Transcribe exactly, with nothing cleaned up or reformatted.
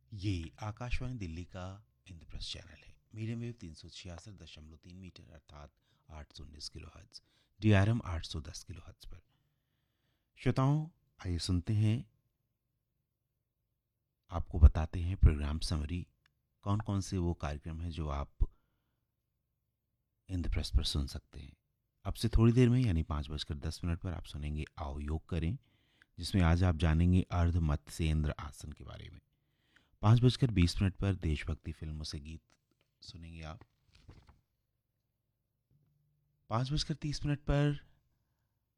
ये आकाशवाणी दिल्ली का इंद्रप्रस्थ चैनल है। मीडियम वेव तीन सौ छियासठ दशमलव तीन मीटर अर्थात आठ सौ उन्नीस kilo hertz, D R M आठ सौ दस किलो हर्ट्ज पर। श्रोताओं, आइए सुनते हैं, आपको बताते हैं प्रोग्राम समरी, कौन कौन से वो कार्यक्रम हैं जो आप इंद्रप्रस्थ पर सुन सकते हैं। अब से थोड़ी देर में यानी पाँच बजकर दस मिनट पर आप सुनेंगे आओ योग करें, जिसमें आज आप जानेंगे अर्ध मत्स्येंद्र आसन के बारे में। पाँच बजकर बीस मिनट पर देशभक्ति फिल्मों से गीत सुनेंगे आप। पाँच बजकर तीस मिनट पर